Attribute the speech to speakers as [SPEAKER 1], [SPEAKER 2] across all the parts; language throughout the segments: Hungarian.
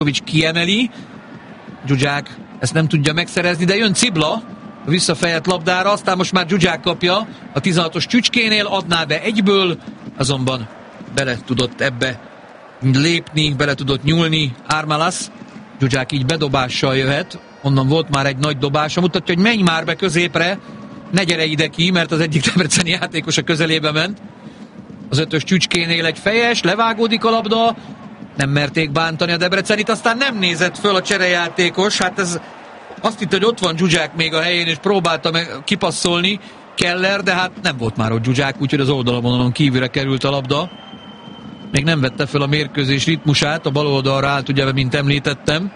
[SPEAKER 1] kiemeli, Zsuzsák ezt nem tudja megszerezni, de jön Cibla a visszafejelt labdára, aztán most már Zsuzsák kapja a 16-os Csücskénél, adná be egyből, azonban bele tudott ebbe lépni, bele tudott nyúlni Armalas. Zsuzsák így bedobással jöhet, onnan volt már egy nagy dobása, mutatja, hogy menj már be középre, ne gyere ide ki, mert az egyik debreceni játékos a közelébe ment. Az 5-ös Csücskénél egy fejes, levágódik a labda, nem merték bántani a Debrecenit, aztán nem nézett föl a cserejátékos, hát ez azt hitt, hogy ott van Zsuzsák még a helyén, és próbálta meg kipasszolni Keller, de hát nem volt már ott Zsuzsák, úgyhogy az oldalvonalon kívülre került a labda. Még nem vette föl a mérkőzés ritmusát, a bal oldalra állt, ugye, mint említettem.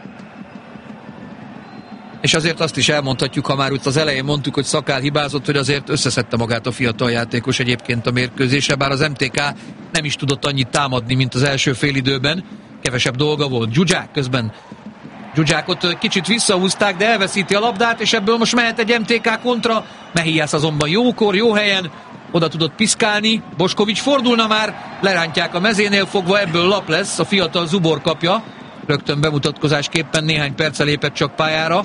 [SPEAKER 1] És azért azt is elmondhatjuk, ha már úgy az elején mondtuk, hogy Szakál hibázott, hogy azért összeszedte magát a fiatal játékos egyébként a mérkőzése, bár az MTK nem is tudott annyit támadni, mint az első félidőben. Kevesebb dolga volt. Zsuzsák közben. Zsuzsákot kicsit visszahúzták, de elveszíti a labdát, és ebből most mehet egy MTK kontra. Mehiász azonban jókor, jó helyen, oda tudott piszkálni. Boskovics fordulna már, lerántják a mezénél fogva, ebből lap lesz, a fiatal Zubor kapja. Rögtön bemutatkozásképpen néhány perccel lépett csak pályára.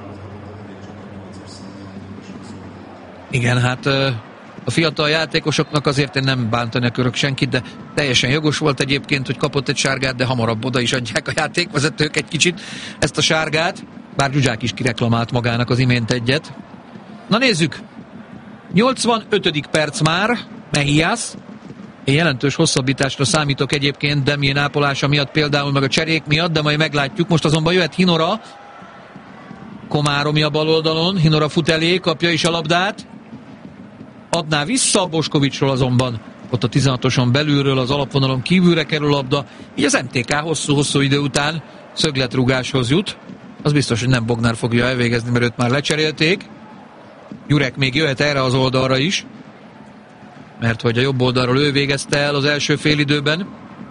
[SPEAKER 1] Igen, hát a fiatal játékosoknak azért én nem bántani akarok senkit, de teljesen jogos volt egyébként, hogy kapott egy sárgát, de hamarabb oda is adják a játékvezetők egy kicsit ezt a sárgát, bár Zsuzsák is kireklamált magának az imént egyet. Na nézzük, 85. perc már, Mehiász. Én jelentős hosszabbításra számítok egyébként Demjén ápolása miatt, például meg a cserék miatt, de majd meglátjuk. Most azonban jöhet Hinora, Komáromi a bal oldalon, Hinora fut elé, kapja is a labdát, adná vissza, Boskovicsról azonban ott a 16-oson belülről, az alapvonalon kívülre kerül a labda, így az MTK hosszú-hosszú idő után szögletrúgáshoz jut. Az biztos, hogy nem Bognár fogja elvégezni, mert őt már lecserélték. Jurek még jöhet erre az oldalra is, mert hogy a jobb oldalról ő végezte el az első félidőben.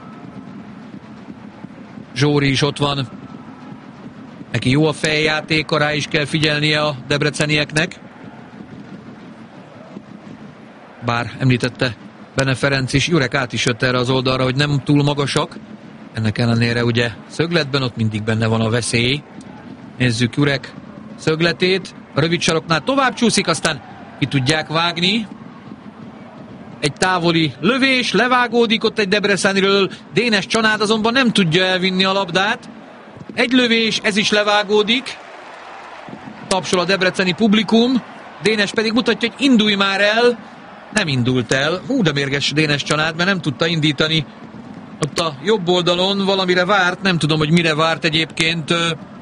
[SPEAKER 1] Zsóri is ott van, neki jó a fejjátéka, rá is kell figyelnie a debrecenieknek. Bár említette Bene Ferenc is, Jurek át is jött erre az oldalra, hogy nem túl magasak. Ennek ellenére ugye szögletben ott mindig benne van a veszély. Nézzük Jurek szögletét. A rövid saroknál tovább csúszik, aztán ki tudják vágni. Egy távoli lövés, levágódik ott egy Debreceniről. Dénes Csanád azonban nem tudja elvinni a labdát. Egy lövés, ez is levágódik. Tapsol a debreceni publikum. Dénes pedig mutatja, hogy indulj már el. Nem indult el. De mérges Dénes Csanád, mert nem tudta indítani. Ott a jobb oldalon valamire várt, nem tudom, hogy mire várt egyébként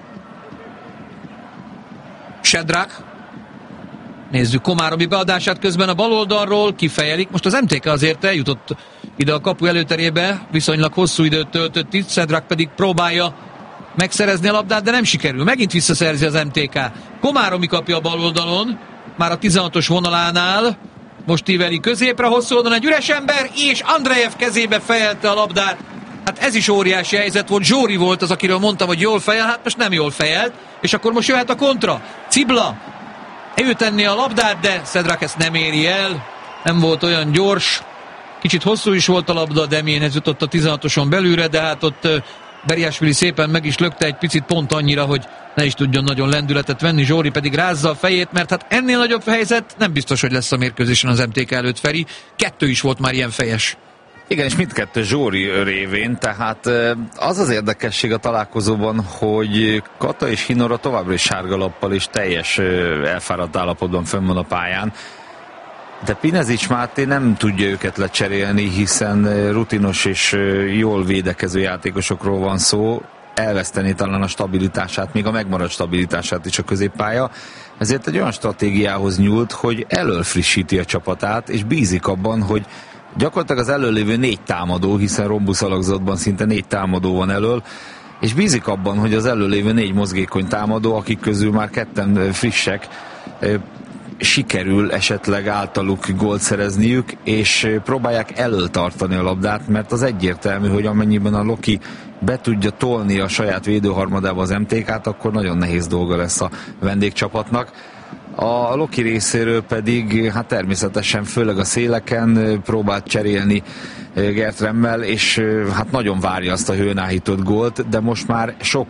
[SPEAKER 1] Sedrak. Nézzük Komáromi beadását közben a bal oldalról, kifejelik. Most az MTK azért eljutott ide a kapu előterébe, viszonylag hosszú időt töltött itt, Sedrak pedig próbálja megszerezni a labdát, de nem sikerül. Megint visszaszerzi az MTK. Komáromi kapja a bal oldalon, már a 16-os vonalánál. Most íveli középre, hosszú oldalon egy üres ember, és Andrejev kezébe fejelte a labdát. Hát ez is óriási helyzet volt. Zsóri volt az, akiről mondtam, hogy jól fejel, hát most nem jól fejelt. És akkor most jöhet a kontra. Cibla, ő tenni a labdát, de Sedrak ezt nem éri el. Nem volt olyan gyors. Kicsit hosszú is volt a labda, Demjénhez jutott a 16-oson belülre, de hát ott Beriásvili szépen meg is lökte egy picit, pont annyira, hogy ne is tudjon nagyon lendületet venni. Zsóri pedig rázza a fejét, mert hát ennél nagyobb helyzet nem biztos, hogy lesz a mérkőzésen az MTK előtt, Feri. 2 is volt már ilyen fejes.
[SPEAKER 2] Igen, és mindkettő Zsóri révén, tehát az az érdekesség a találkozóban, hogy Kata és Hinora továbbra is sárgalappal és teljes elfáradt állapotban fönn van a pályán. De Pinezics Máté nem tudja őket lecserélni, hiszen rutinos és jól védekező játékosokról van szó. Elveszteni talán a stabilitását, még a megmaradt stabilitását is a középpálya. Ezért egy olyan stratégiához nyúlt, hogy elől frissíti a csapatát, és bízik abban, hogy gyakorlatilag az előlévő 4 támadó, hiszen rombusz alakzatban szinte 4 támadó van elől, és bízik abban, hogy az előlévő 4 mozgékony támadó, akik közül már 2 frissek, sikerül esetleg általuk gólt szerezniük, és próbálják elől tartani a labdát, mert az egyértelmű, hogy amennyiben a Loki be tudja tolni a saját védőharmadába az MTK-t, akkor nagyon nehéz dolga lesz a vendégcsapatnak. A Loki részéről pedig hát természetesen főleg a széleken próbált cserélni Gertremmel, és hát nagyon várja azt a hőn áhított gólt, de most már sok